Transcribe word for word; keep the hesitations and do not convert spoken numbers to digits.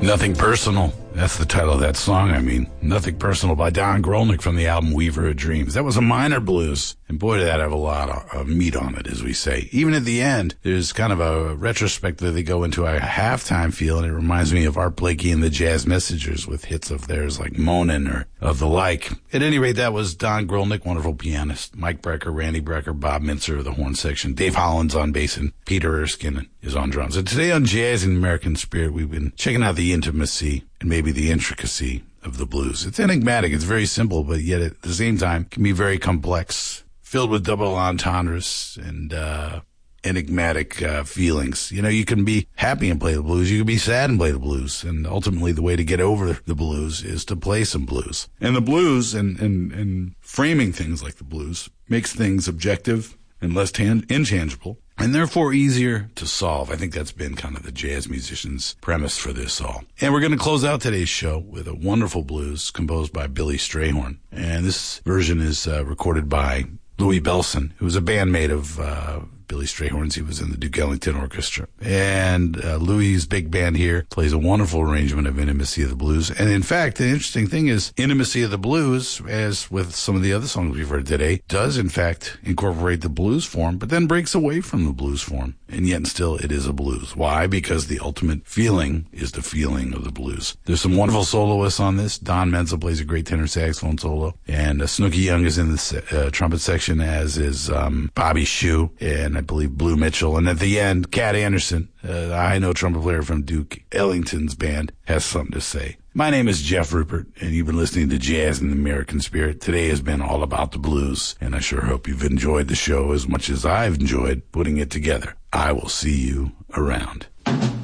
Nothing Personal. That's the title of that song, I mean. Nothing Personal by Don Grolnick from the album Weaver of Dreams. That was a minor blues. And boy, did that have a lot of, of meat on it, as we say. Even at the end, there's kind of a retrospect that they go into a halftime feel, and it reminds me of Art Blakey and the Jazz Messengers with hits of theirs like Moanin' or of the like. At any rate, that was Don Grolnick, wonderful pianist. Mike Brecker, Randy Brecker, Bob Mintzer of the horn section. Dave Holland's on bass, and Peter Erskine is on drums. And today on Jazz in American Spirit, we've been checking out the intimacy and maybe the intricacy of the blues. It's enigmatic. It's very simple, but yet at the same time can be very complex, filled with double entendres and uh enigmatic uh, feelings. You know, you can be happy and play the blues. You can be sad and play the blues. And ultimately, the way to get over the blues is to play some blues. And the blues and, and, and framing things like the blues makes things objective and less tan- intangible, and therefore easier to solve. I think that's been kind of the jazz musician's premise for this all. And we're going to close out today's show with a wonderful blues composed by Billy Strayhorn. And this version is uh, recorded by Louis Bellson, who was a bandmate of uh Billy Strayhorn's. He was in the Duke Ellington Orchestra. And uh, Louis' big band here plays a wonderful arrangement of Intimacy of the Blues. And in fact, the interesting thing is Intimacy of the Blues, as with some of the other songs we've heard today, does in fact incorporate the blues form, but then breaks away from the blues form. And yet still it is a blues. Why? Because the ultimate feeling is the feeling of the blues. There's some wonderful soloists on this. Don Menzel plays a great tenor saxophone solo. And uh, Snooky Young is in the se- uh, trumpet section, as is um, Bobby Shue and I believe Blue Mitchell. And at the end, Cat Anderson, uh, I know trumpet player from Duke Ellington's band, has something to say. My name is Jeff Rupert, and you've been listening to Jazz in the American Spirit. Today has been all about the blues, and I sure hope you've enjoyed the show as much as I've enjoyed putting it together. I will see you around.